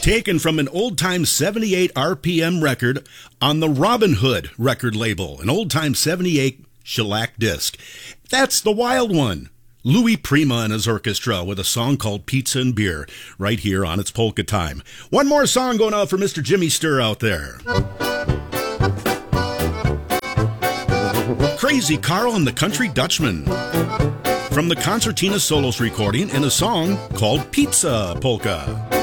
taken from an old-time 78 RPM record on the Robin Hood record label, an old-time 78 shellac disc. That's The Wild One. Louis Prima and his orchestra with a song called Pizza and Beer right here on It's Polka Time. One more song going out for Mr. Jimmy Sturr out there. Crazy Carl and the Country Dutchman from the Concertina Solos recording in a song called Pizza Polka.